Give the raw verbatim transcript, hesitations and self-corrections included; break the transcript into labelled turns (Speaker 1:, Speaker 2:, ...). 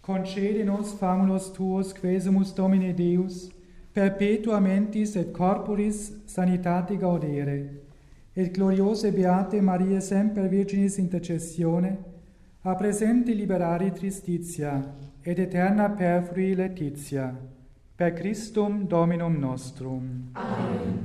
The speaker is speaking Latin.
Speaker 1: concede nos famulos tuos quesumus Domine Deus, perpetua mentis et corporis sanitate gaudere, et gloriose beate Maria semper Virginis intercessione, a presente liberari tristitia, et eterna perfrui laetitia, per Christum Dominum nostrum.
Speaker 2: Amen.